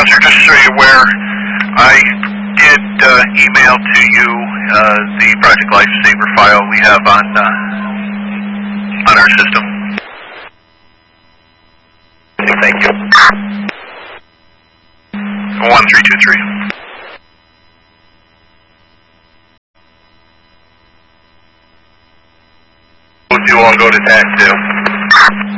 sir, just so you're aware, I did email to you the Project Lifesaver file we have on our system. Thank you. 1323. Would you all go to that too?